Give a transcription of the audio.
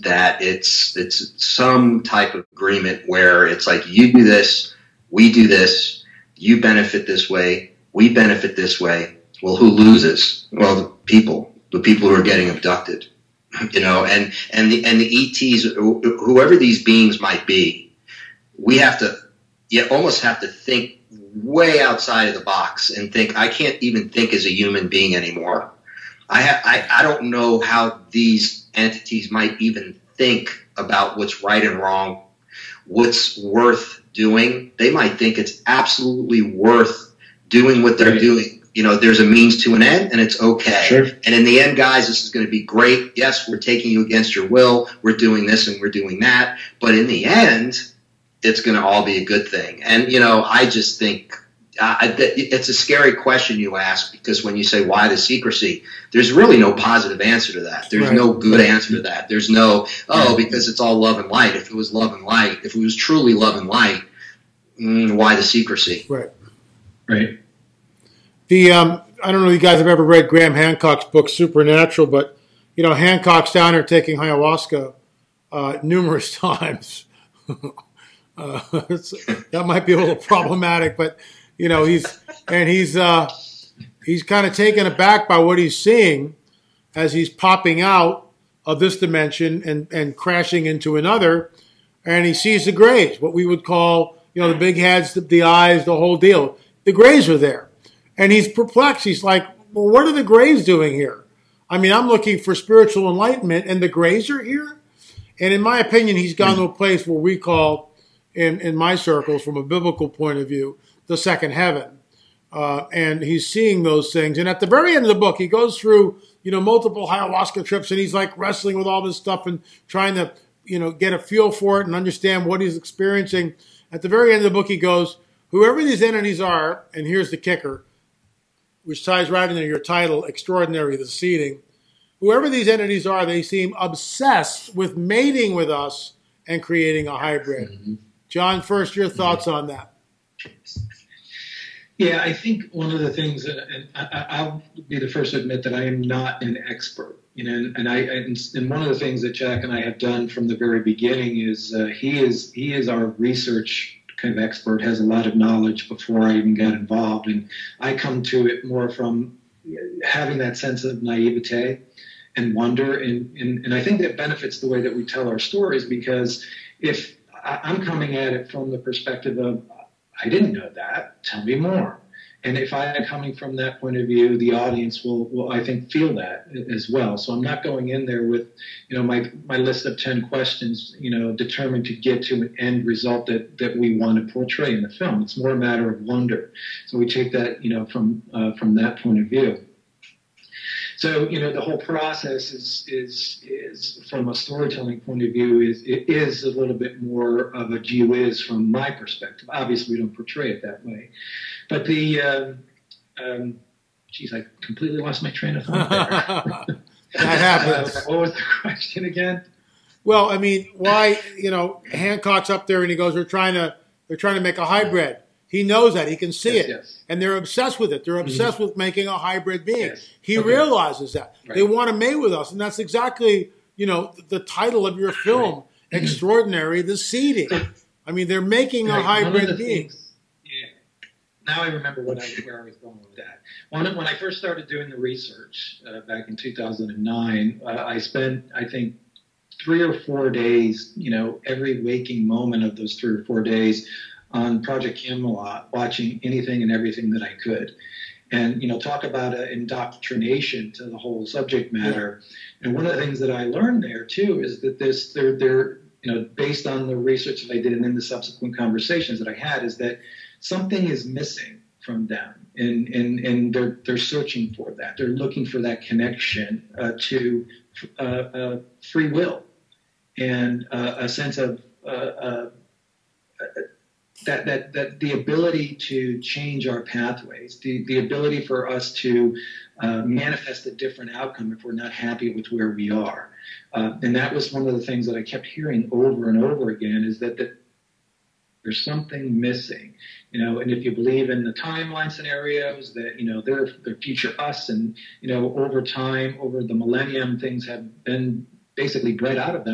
that it's some type of agreement where it's like you do this, we do this, you benefit this way, we benefit this way. Well, who loses? Well, the people who are getting abducted, and the ETs, whoever these beings might be, we almost have to think way outside of the box and think, I can't even think as a human being anymore. I don't know how these entities might even think about what's right and wrong, what's worth doing. They might think it's absolutely worth doing what they're doing. There's a means to an end, and it's okay. Sure. And in the end, guys, this is going to be great. Yes, we're taking you against your will. We're doing this and we're doing that. But in the end, it's going to all be a good thing. And, I just think it's a scary question you ask, because when you say why the secrecy, there's really no positive answer to that. There's no good answer to that. There's no, because it's all love and light. If it was love and light, if it was truly love and light, why the secrecy? Right. Right. I don't know if you guys have ever read Graham Hancock's book, Supernatural, but, Hancock's down there taking ayahuasca numerous times. That might be a little problematic, but, he's kind of taken aback by what he's seeing as he's popping out of this dimension and crashing into another, and he sees the grays, what we would call, the big heads, the eyes, the whole deal. The grays are there. And he's perplexed. He's like, well, what are the grays doing here? I mean, I'm looking for spiritual enlightenment, and the grays are here? And in my opinion, he's gone to a place where we call, in my circles, from a biblical point of view, the second heaven. And he's seeing those things. And at the very end of the book, he goes through, multiple ayahuasca trips, and he's like wrestling with all this stuff and trying to, get a feel for it and understand what he's experiencing. At the very end of the book, he goes, whoever these entities are, and here's the kicker, which ties right into your title, Extraordinary, the Seeding. Whoever these entities are, they seem obsessed with mating with us and creating a hybrid. Mm-hmm. John, first, your thoughts on that. Yeah, I think one of the things, and I'll be the first to admit that I am not an expert, and one of the things that Jack and I have done from the very beginning is he is our research kind of expert, has a lot of knowledge before I even got involved, and I come to it more from having that sense of naivete and wonder, and I think that benefits the way that we tell our stories, because if I'm coming at it from the perspective of, I didn't know that, tell me more. And if I am coming from that point of view, the audience will I think, feel that as well. So I'm not going in there with, my list of 10 questions, determined to get to an end result that we want to portray in the film. It's more a matter of wonder. So we take that, from that point of view. So, the whole process is from a storytelling point of view, is a little bit more of a gee whiz from my perspective. Obviously, we don't portray it that way. But I completely lost my train of thought there. That happens. What was the question again? Well, I mean, why, Hancock's up there and he goes, they're trying to make a hybrid. He knows that. He can see it. Yes. And they're obsessed with it. They're obsessed with making a hybrid being. Yes. He realizes that. Right. They want to mate with us. And that's exactly, the title of your film, Extraordinary, the Seeding. I mean, they're making a hybrid being. Now I remember where I was going with that. When I first started doing the research back in 2009, I spent, I think, 3 or 4 days, every waking moment of those 3 or 4 days on Project Camelot, watching anything and everything that I could. And, talk about an indoctrination to the whole subject matter. Yeah. And one of the things that I learned there, too, is that they're based on the research that I did and then the subsequent conversations that I had, is that something is missing from them. And they're searching for that. They're looking for that connection to free will and a sense of that the ability to change our pathways, the ability for us to manifest a different outcome if we're not happy with where we are. And that was one of the things that I kept hearing over and over again, is that there's something missing, and if you believe in the timeline scenarios that, they're future us, and, over time, over the millennium, things have been basically bred out of them.